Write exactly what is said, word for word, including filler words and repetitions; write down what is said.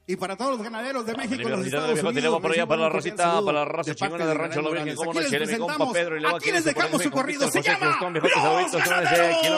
Y para todos los ganaderos de México, Ah, los Estados Estados Unidos, Unidos, por allá para la racita, para la raza de chingona parte de de Rancho Lo Virgen, Morales. como Aquí no, les chile, mi compa presentamos, Pedro, y luego aquí les se dejamos pone su mi corrido, compita se José llama Cruzcón, viejotes, Los sabritos, son ese Ganaderos.